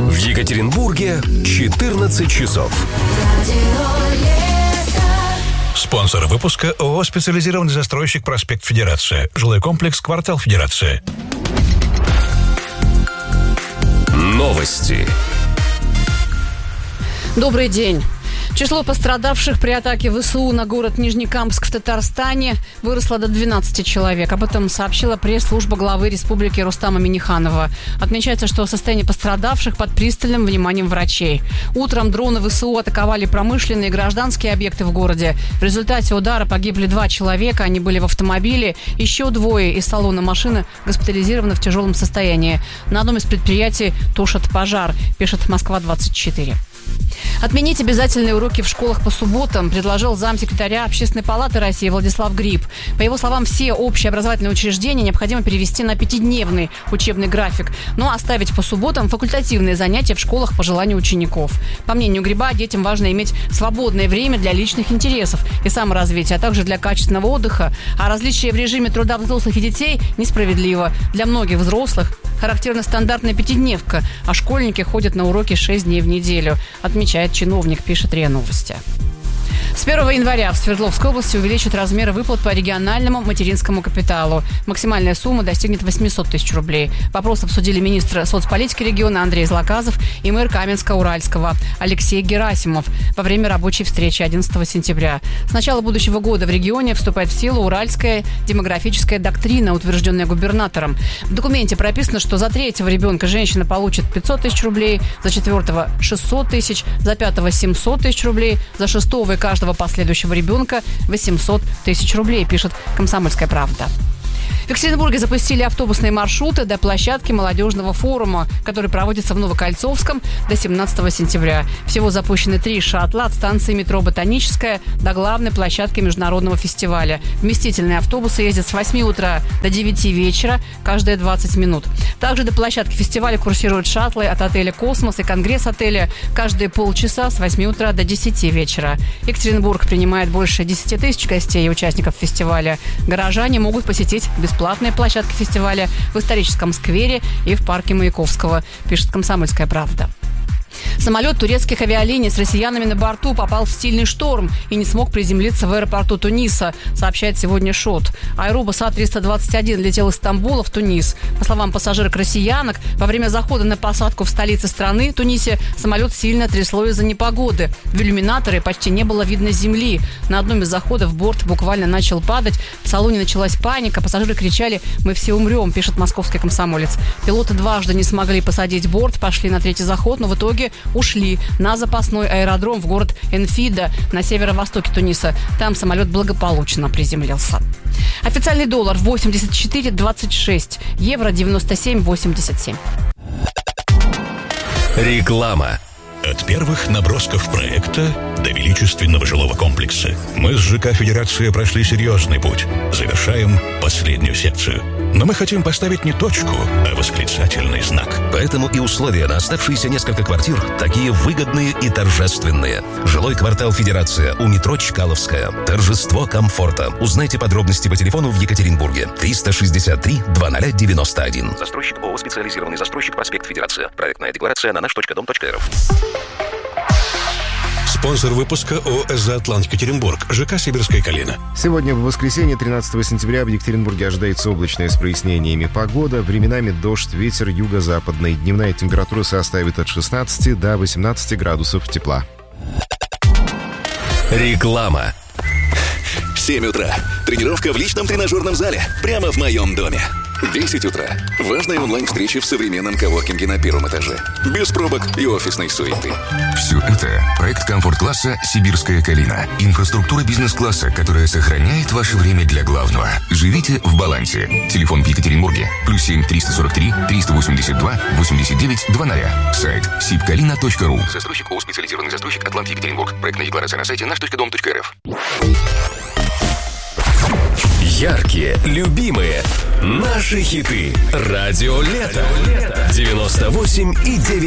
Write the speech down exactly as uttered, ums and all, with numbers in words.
В Екатеринбурге четырнадцать часов. Спонсор выпуска ООО «Специализированный застройщик Проспект Федерация». Жилой комплекс «Квартал Федерация». Новости. Добрый день. Число пострадавших при атаке ВСУ на город Нижнекамск в Татарстане выросло до двенадцати человек. Об этом сообщила пресс-служба главы республики Рустама Минниханова. Отмечается, что состояние пострадавших под пристальным вниманием врачей. Утром дроны ВСУ атаковали промышленные и гражданские объекты в городе. В результате удара погибли два человека. Они были в автомобиле. Еще двое из салона машины госпитализированы в тяжелом состоянии. На одном из предприятий тушат пожар, пишет Москва двадцать четыре. Отменить обязательные уроки в школах по субботам предложил замсекретаря Общественной палаты России Владислав Гриб. По его словам, все общеобразовательные учреждения необходимо перевести на пятидневный учебный график, но оставить по субботам факультативные занятия в школах по желанию учеников. По мнению Гриба, детям важно иметь свободное время для личных интересов и саморазвития, а также для качественного отдыха. А различие в режиме труда взрослых и детей несправедливо. Для многих взрослых характерна стандартная пятидневка, а школьники ходят на уроки шесть дней в неделю, отмечает чиновник, пишет РИА Новости. С первого января в Свердловской области увеличат размеры выплат по региональному материнскому капиталу. Максимальная сумма достигнет восемьсот тысяч рублей. Вопрос обсудили министр соцполитики региона Андрей Злаказов и мэр Каменска-Уральского Алексей Герасимов во время рабочей встречи одиннадцатого сентября. С начала будущего года в регионе вступает в силу уральская демографическая доктрина, утвержденная губернатором. В документе прописано, что за третьего ребенка женщина получит пятьсот тысяч рублей, за четвертого – шестьсот тысяч, за пятого – семьсот тысяч рублей, за шестого и каждого последующего ребенка восемьсот тысяч рублей, пишет «Комсомольская правда». В Екатеринбурге запустили автобусные маршруты до площадки молодежного форума, который проводится в Новокольцовском до семнадцатого сентября. Всего запущены три шаттла от станции метро «Ботаническая» до главной площадки международного фестиваля. Вместительные автобусы ездят с восьми утра до девяти вечера, каждые двадцать минут. Также до площадки фестиваля курсируют шаттлы от отеля «Космос» и конгресс-отеля каждые полчаса с восьми утра до десяти вечера. Екатеринбург принимает больше десяти тысяч гостей и участников фестиваля. Горожане могут посетить бесплатные площадки фестиваля в историческом сквере и в парке Маяковского, пишет «Комсомольская правда». Самолет турецких авиалиний с россиянами на борту попал в стильный шторм и не смог приземлиться в аэропорту Туниса, сообщает сегодня ШОТ. Аэробус А триста двадцать один летел из Стамбула в Тунис. По словам пассажирок-россиянок, во время захода на посадку в столице страны, Тунисе, самолет сильно трясло из-за непогоды. В иллюминаторе почти не было видно земли. На одном из заходов борт буквально начал падать. В салоне началась паника. Пассажиры кричали: «Мы все умрем», пишет московский комсомолец. Пилоты дважды не смогли посадить борт, пошли на третий заход, но в итоге ушли на запасной аэродром в город Энфида на северо-востоке Туниса. Там самолет благополучно приземлился. Официальный доллар восемьдесят четыре двадцать шесть, евро девяносто семь восемьдесят семь. Реклама. От первых набросков проекта до величественного жилого комплекса мы с ЖК «Федерация» прошли серьезный путь. Завершаем последнюю секцию. Но мы хотим поставить не точку, а восклицательный знак. Поэтому и условия на оставшиеся несколько квартир такие выгодные и торжественные. Жилой квартал «Федерация» у метро Чкаловская. Торжество комфорта. Узнайте подробности по телефону в Екатеринбурге. триста шестьдесят три двадцать девяносто один. Застройщик ООО «Специализированный застройщик Проспект Федерация». Проектная декларация на наш точка дом точка эр эф. Спонсор выпуска ООО «ЭСЗА Атлант Екатеринбург», ЖК «Сибирская Калина». Сегодня, в воскресенье, тринадцатого сентября, в Екатеринбурге ожидается облачная с прояснениями погода. Временами дождь, ветер юго-западный. Дневная температура составит от шестнадцати до восемнадцати градусов тепла. Реклама. семь утра. Тренировка в личном тренажерном зале. Прямо в моем доме. десять утра. Важные онлайн-встречи в современном коворкинге на первом этаже. Без пробок и офисной суеты. Все это – проект комфорт-класса «Сибирская Калина». Инфраструктура бизнес-класса, которая сохраняет ваше время для главного. Живите в балансе. Телефон в Екатеринбурге. Плюс семь триста сорок три триста восемьдесят два восемьдесят девять двадцать. Сайт сибкалина точка ру. Застройщик ООО «Специализированный застройщик Атлант Екатеринбург». Проектная декларация на сайте наш точка дом точка эр эф. Яркие, любимые, наши хиты. Радио Лето. девяносто восемь и девять.